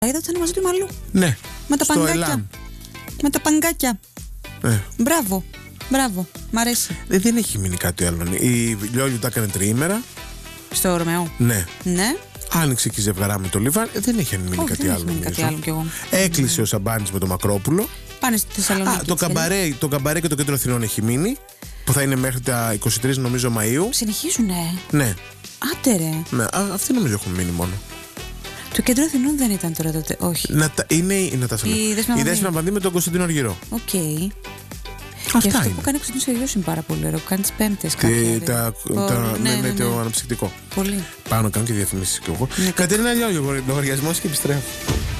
Είδα ότι ήταν μαζί του Μαλού. Ναι. Με τα στο παγκάκια. Ελάμ. Με τα παγκάκια. Μπράβο. Μπράβο. Μ' αρέσει. Δεν έχει μείνει κάτι άλλο. Η Λιόλιου τα έκανε τριήμερα. Στο Ρωμαίο. Ναι. Ναι. Άνοιξε και η ζευγαρά με το Λιβάν. Δεν έχει μείνει κάτι άλλο. Δεν έχει κάτι άλλο κι εγώ. Έκλεισε ο Σαμπάνης με το Μακρόπουλο. Πάνε στη Θεσσαλονίκη. Το καμπαρέ και το κέντρο Αθηνών έχει μείνει. Που θα είναι μέχρι τα 23 νομίζω Μαΐου. Συνεχίζουνε. Ναι. Άντε ρε. Ναι, αυτοί νομίζω έχουν μείνει μόνο. Το κέντρο Αθηνών δεν ήταν τώρα τότε. Όχι. Είναι η Δέσποινα Παπανδί με τον Κωνσταντίνο Αργυρό. Οκ. Αυτά και αυτό είναι. που κάνει ο Κωνσταντίνος Αργυρός είναι πάρα πολύ ωραίο. Που κάνει τις Πέμπτες. Με το αναψυκτικό. Πολύ. Πάω να κάνω και διαφημίσεις κι εγώ. Κατερίνα Λιόλιο, λογαριασμός και επιστρέφω.